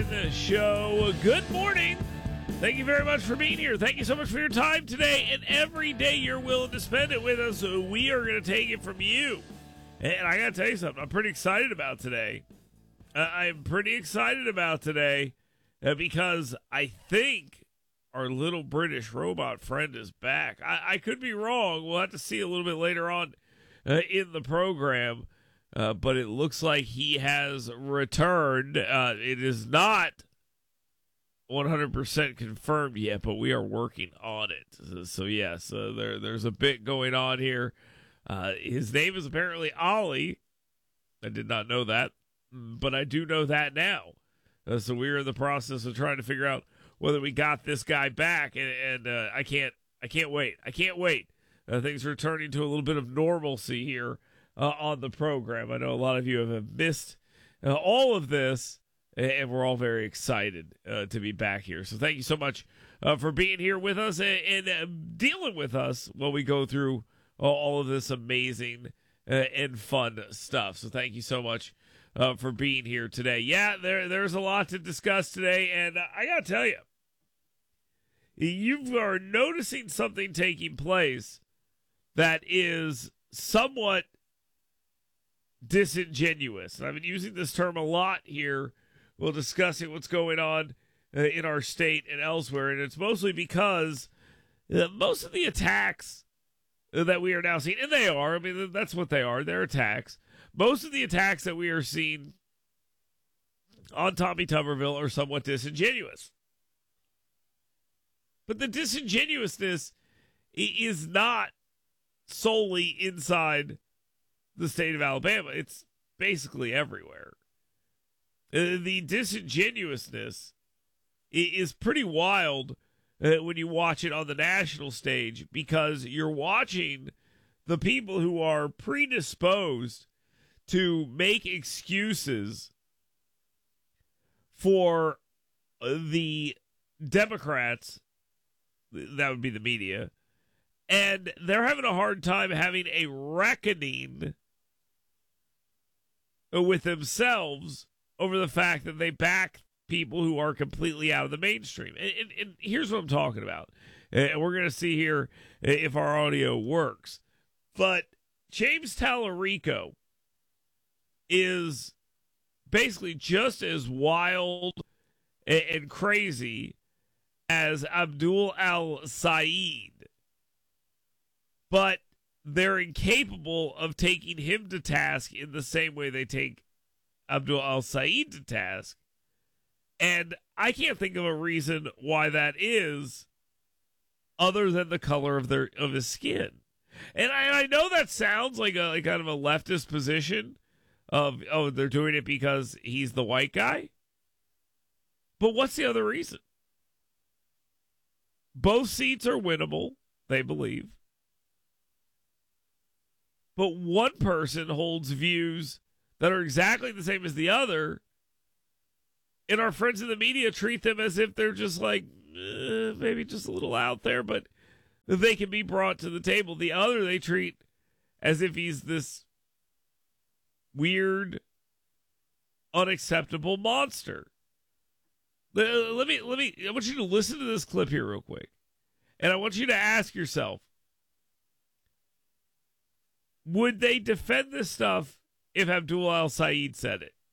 Show. Good morning. Thank you very much for being here. Thank you so much for your time today and every day you're willing to spend it with us. We are going to take it from you. And I got to tell you something. I'm pretty excited about today. I'm pretty excited about today because I think our little British robot friend is back. I could be wrong. We'll have to see a little bit later on in the program. But it looks like he has returned. It is not 100% confirmed yet, but we are working on it. So yes, there's a bit going on here. His name is apparently Ollie. I did not know that, but I do know that now. So we're in the process of trying to figure out whether we got this guy back, and I can't wait. I can't wait. Things are returning to a little bit of normalcy here on the program. I know a lot of you have missed all of this, and we're all very excited to be back here. So thank you so much for being here with us and dealing with us while we go through all of this amazing and fun stuff. So thank you so much for being here today. Yeah, there's a lot to discuss today, and I got to tell you, you are noticing something taking place that is somewhat disingenuous. And I've been using this term a lot here. We'll discussing what's going on in our state and elsewhere, and it's mostly because most of the attacks that we are now seeing, and they are, I mean, that's what they are, they're attacks. Most of the attacks that we are seeing on Tommy Tuberville are somewhat disingenuous. But the disingenuousness is not solely inside the state of Alabama. It's basically everywhere. The disingenuousness is pretty wild when you watch it on the national stage, because you're watching the people who are predisposed to make excuses for the Democrats, that would be the media, and they're having a hard time having a reckoning with themselves over the fact that they back people who are completely out of the mainstream. And here's what I'm talking about. And we're going to see here if our audio works. But James Tallarico is basically just as wild and crazy as Abdul al-Said. But they're incapable of taking him to task in the same way they take Abdul al-Said to task. And I can't think of a reason why that is other than the color of his skin. And I know that sounds like a kind of a leftist position of, oh, they're doing it because he's the white guy. But what's the other reason? Both seats are winnable, they believe. But one person holds views that are exactly the same as the other, and our friends in the media treat them as if they're just like, maybe just a little out there, but they can be brought to the table. The other they treat as if he's this weird, unacceptable monster. I want you to listen to this clip here real quick. And I want you to ask yourself, would they defend this stuff if Abdul al-Said said it?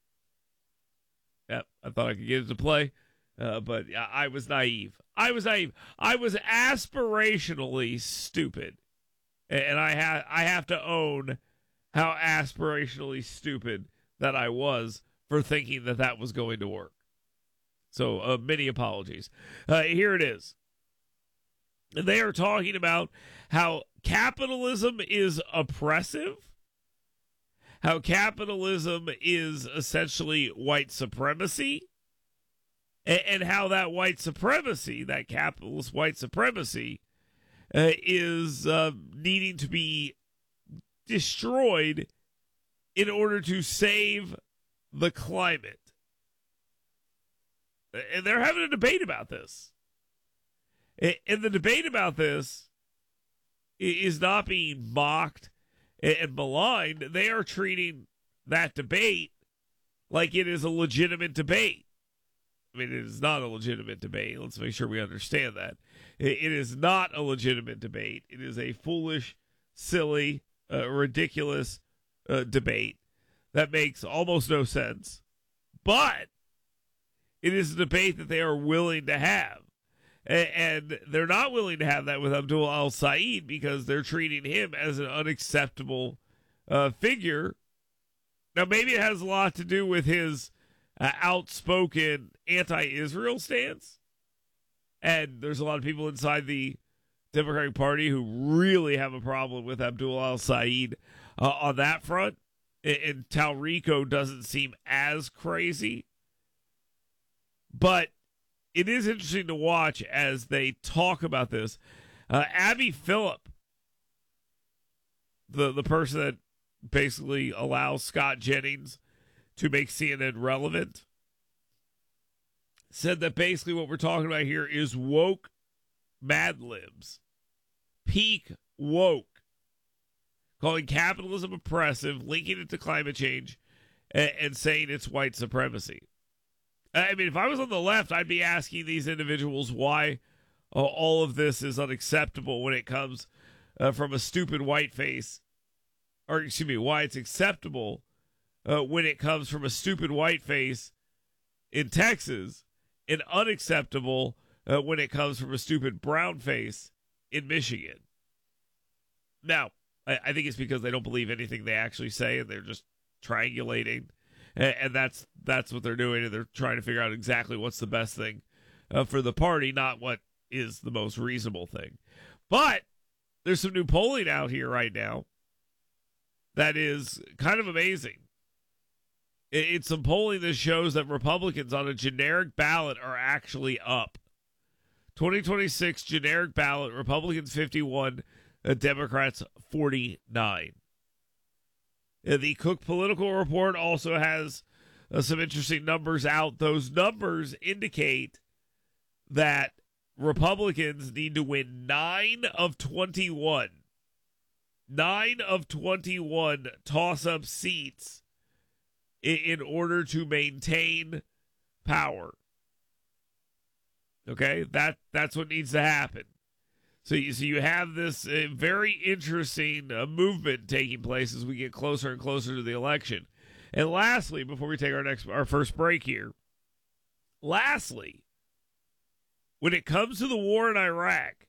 Yep, I thought I could get it to play, but I was naive. I was aspirationally stupid. And I have to own how aspirationally stupid that I was for thinking that was going to work. So many apologies. Here it is. They are talking about how capitalism is oppressive, how capitalism is essentially white supremacy, and how that white supremacy, that capitalist white supremacy, is needing to be destroyed in order to save the climate. And they're having a debate about this. And the debate about this is not being mocked and maligned. They are treating that debate like it is a legitimate debate. I mean, it is not a legitimate debate. Let's make sure we understand that. It is not a legitimate debate. It is a foolish, silly, ridiculous debate that makes almost no sense. But it is a debate that they are willing to have. And they're not willing to have that with Abdul al-Sayed because they're treating him as an unacceptable figure. Now, maybe it has a lot to do with his outspoken anti-Israel stance. And there's a lot of people inside the Democratic Party who really have a problem with Abdul al-Sayed on that front. And Talrico doesn't seem as crazy. But it is interesting to watch as they talk about this. Abby Phillip, the person that basically allows Scott Jennings to make CNN relevant, said that basically what we're talking about here is woke Mad Libs. Peak woke. Calling capitalism oppressive, linking it to climate change, and saying it's white supremacy. I mean, if I was on the left, I'd be asking these individuals why all of this is unacceptable when it comes from a stupid white face. Or, excuse me, why it's acceptable when it comes from a stupid white face in Texas and unacceptable when it comes from a stupid brown face in Michigan. Now, I think it's because they don't believe anything they actually say and they're just triangulating. And that's what they're doing, and they're trying to figure out exactly what's the best thing for the party, not what is the most reasonable thing. But there's some new polling out here right now that is kind of amazing. It's some polling that shows that Republicans on a generic ballot are actually up. 2026 generic ballot, Republicans 51, Democrats 49. The Cook Political Report also has some interesting numbers out. Those numbers indicate that Republicans need to win 9 of 21. 9 of 21 toss-up seats in order to maintain power. Okay? That's what needs to happen. So you have this very interesting movement taking place as we get closer and closer to the election. And lastly, before we take our first break here, when it comes to the war in Iraq,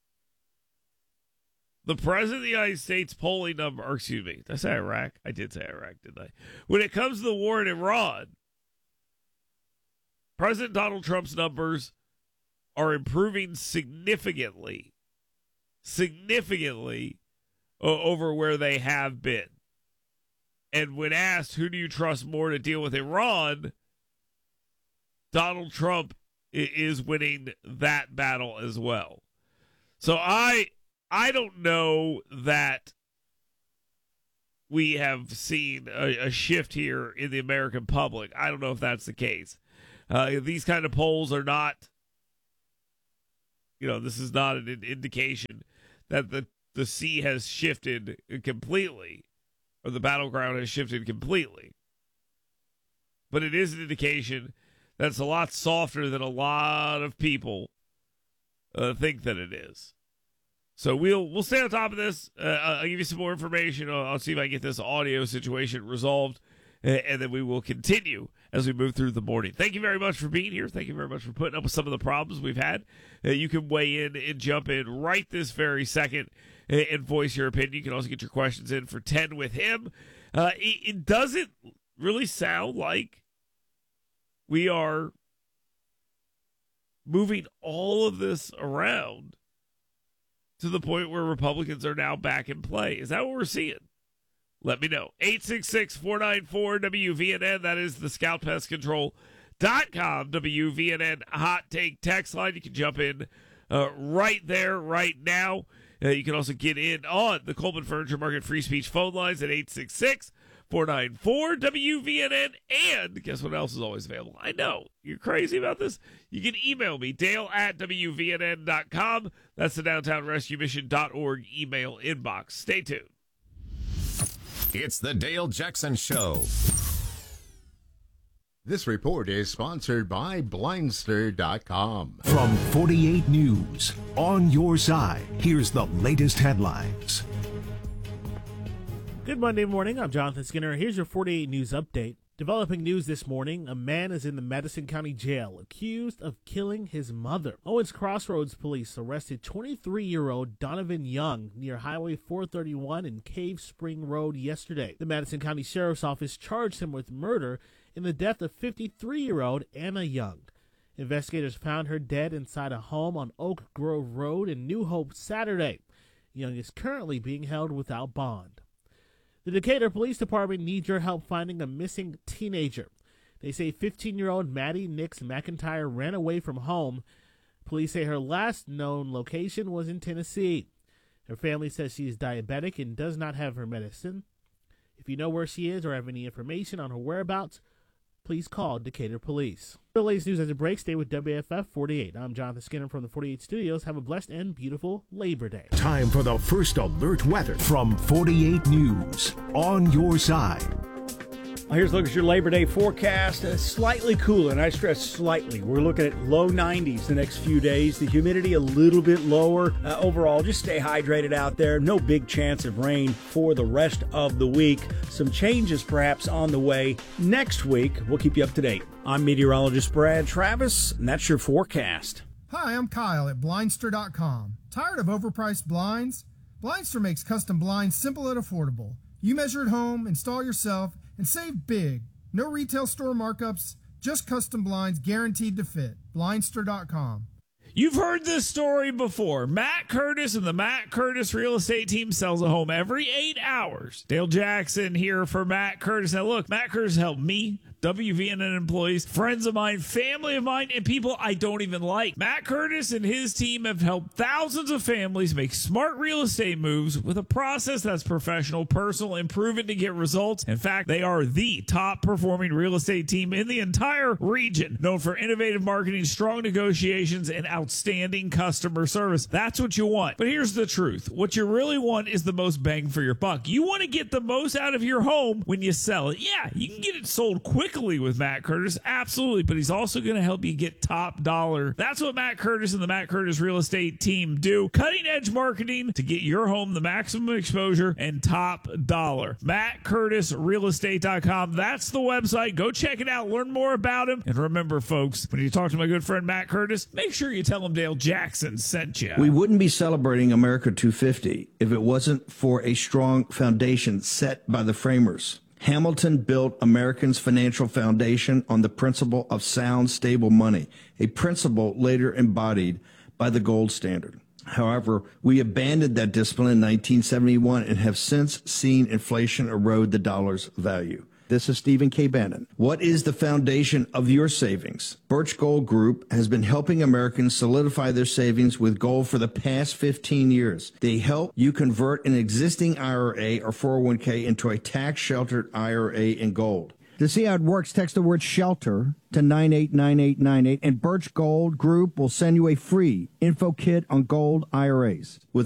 the President of the United States polling number, or excuse me, did I say Iraq? I did say Iraq, didn't I? When it comes to the war in Iran, President Donald Trump's numbers are improving significantly over where they have been. And when asked, who do you trust more to deal with Iran, Donald Trump is winning that battle as well. So I don't know that we have seen a shift here in the American public. I don't know if that's the case. These kind of polls are not, this is not an indication that the sea has shifted completely, or the battleground has shifted completely. But it is an indication that's a lot softer than a lot of people think that it is. So we'll stay on top of this. I'll give you some more information. I'll see if I can get this audio situation resolved, and then we will continue as we move through the morning. Thank you very much for being here. Thank you very much for putting up with some of the problems we've had. You can weigh in and jump in right this very second and voice your opinion. You can also get your questions in for 10 with him. It doesn't really sound like we are moving all of this around to the point where Republicans are now back in play. Is that what we're seeing? Let me know. 866-494-WVNN. That is the ScoutPestControl.com WVNN Hot Take text line. You can jump in right there, right now. You can also get in on the Coleman Furniture Market Free Speech phone lines at 866-494-WVNN. And guess what else is always available? I know. You're crazy about this? You can email me, Dale@WVNN.com. That's the DowntownRescueMission.org email inbox. Stay tuned. It's the Dale Jackson Show. This report is sponsored by Blindster.com. From 48 News, on your side, here's the latest headlines. Good Monday morning. I'm Jonathan Skinner. Here's your 48 News update. Developing news this morning, a man is in the Madison County Jail accused of killing his mother. Owens Crossroads police arrested 23-year-old Donovan Young near Highway 431 and Cave Spring Road yesterday. The Madison County Sheriff's Office charged him with murder in the death of 53-year-old Anna Young. Investigators found her dead inside a home on Oak Grove Road in New Hope Saturday. Young is currently being held without bond. The Decatur Police Department needs your help finding a missing teenager. They say 15-year-old Maddie Nix McIntyre ran away from home. Police say her last known location was in Tennessee. Her family says she is diabetic and does not have her medicine. If you know where she is or have any information on her whereabouts, please call Decatur Police. For the latest news as it breaks, stay with WFF 48. I'm Jonathan Skinner from the 48 Studios. Have a blessed and beautiful Labor Day. Time for the first alert weather from 48 News, on your side. Well, here's a look at your Labor Day forecast. Slightly cooler, and I stress slightly. We're looking at low 90s the next few days. The humidity a little bit lower. Overall, just stay hydrated out there. No big chance of rain for the rest of the week. Some changes perhaps on the way next week. We'll keep you up to date. I'm meteorologist Brad Travis, and that's your forecast. Hi, I'm Kyle at Blindster.com. Tired of overpriced blinds? Blindster makes custom blinds simple and affordable. You measure at home, install yourself, and save big. No retail store markups, just custom blinds guaranteed to fit. Blindster.com. You've heard this story before. Matt Curtis and the Matt Curtis real estate team sells a home every 8 hours. Dale Jackson here for Matt Curtis. Now look, Matt Curtis helped me, WVNN employees, friends of mine, family of mine, and people I don't even like. Matt Curtis and his team have helped thousands of families make smart real estate moves with a process that's professional, personal, and proven to get results. In fact, they are the top performing real estate team in the entire region, known for innovative marketing, strong negotiations, and outstanding customer service. That's what you want. But here's the truth. What you really want is the most bang for your buck. You want to get the most out of your home when you sell it. Yeah, you can get it sold quickly with Matt Curtis, absolutely, but he's also going to help you get top dollar. That's what Matt Curtis and the Matt Curtis real estate team do. Cutting edge marketing to get your home the maximum exposure and top dollar. MattCurtisRealestate.com. That's the website. Go check it out. Learn more about him. And remember, folks, when you talk to my good friend Matt Curtis, make sure you tell him Dale Jackson sent you. We wouldn't be celebrating America 250 if it wasn't for a strong foundation set by the framers. Hamilton built Americans' financial foundation on the principle of sound, stable money, a principle later embodied by the gold standard. However, we abandoned that discipline in 1971 and have since seen inflation erode the dollar's value. This is Stephen K. Bannon. What is the foundation of your savings? Birch Gold Group has been helping Americans solidify their savings with gold for the past 15 years. They help you convert an existing IRA or 401k into a tax-sheltered IRA in gold. To see how it works, text the word SHELTER to 989898, and Birch Gold Group will send you a free info kit on gold IRAs. With